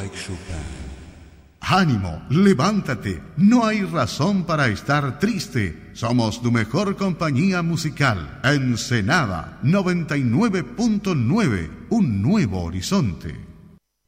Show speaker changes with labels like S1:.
S1: like Chopin.
S2: Ánimo, levántate, no hay razón para estar triste. Somos tu mejor compañía musical. Ensenada 99.9, un nuevo horizonte.